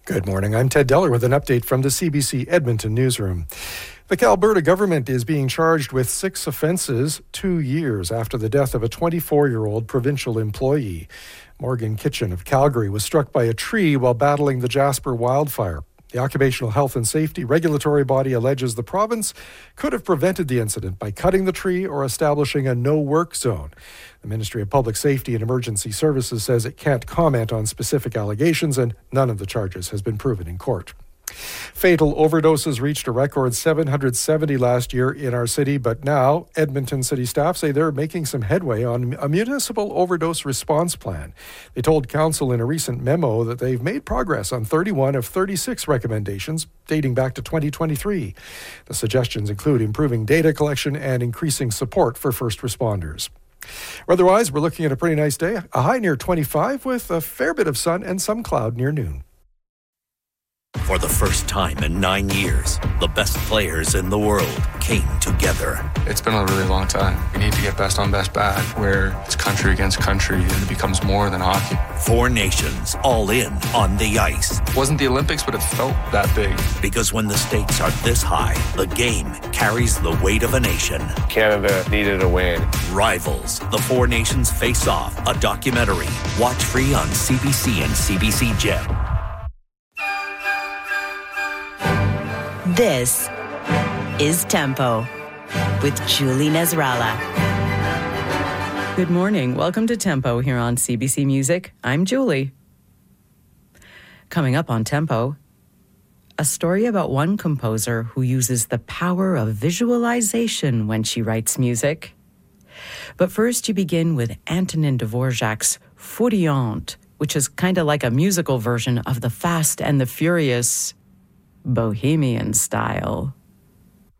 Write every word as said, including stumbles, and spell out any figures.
Good morning. I'm Ted Deller with an update from the C B C Edmonton newsroom. The Alberta government is being charged with six offences two years after the death of a twenty-four-year-old provincial employee. Morgan Kitchen of Calgary was struck by a tree while battling the Jasper wildfire. The Occupational Health and Safety Regulatory Body alleges the province could have prevented the incident by cutting the tree or establishing a no-work zone. The Ministry of Public Safety and Emergency Services says it can't comment on specific allegations, and none of the charges has been proven in court. Fatal overdoses reached a record seven hundred seventy last year in our city, but now Edmonton city staff say they're making some headway on a municipal overdose response plan. They told council in a recent memo that they've made progress on thirty-one of thirty-six recommendations dating back to twenty twenty-three. The suggestions include improving data collection and increasing support for first responders. Otherwise, we're looking at a pretty nice day, a high near twenty-five with a fair bit of sun and some cloud near noon. For the first time in nine years, the best players in the world came together. It's been a really long time. We need to get best on best back, where it's country against country and it becomes more than hockey. Four nations all in on the ice. It wasn't the Olympics, but it felt that big. Because when the stakes are this high, the game carries the weight of a nation. Canada needed a win. Rivals, the Four Nations Face Off, a documentary. Watch free on C B C and C B C Gem. This is Tempo with Julie Nasrallah. Good morning. Welcome to Tempo here on C B C Music. I'm Julie. Coming up on Tempo, a story about one composer who uses the power of visualization when she writes music. But first, you begin with Antonin Dvorak's Furiante, which is kind of like a musical version of The Fast and the Furious, Bohemian style.